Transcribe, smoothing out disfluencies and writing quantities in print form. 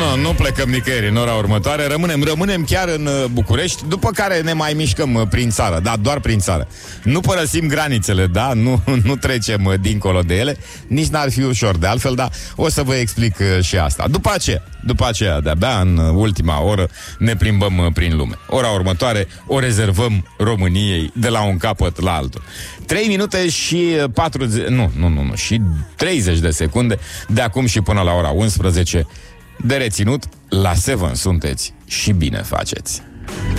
Nu plecăm nicăieri în ora următoare. Rămânem chiar în București, după care ne mai mișcăm prin țară. Da, doar prin țară. Nu părăsim granițele, da? Nu trecem dincolo de ele. Nici n-ar fi ușor de altfel, dar o să vă explic și asta. După aceea, de-abia în ultima oră, ne plimbăm prin lume. Ora următoare o rezervăm României de la un capăt la altul. 3 minute și 40... și 30 de secunde de acum și până la ora 11 de reținut. La 7 sunteți și bine faceți.